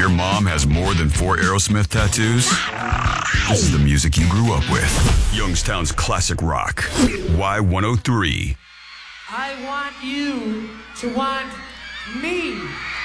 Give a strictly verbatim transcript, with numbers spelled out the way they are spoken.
your mom has more than four Aerosmith tattoos? This is the music you grew up with. Youngstown's classic rock. Y one oh three. I want you to want me.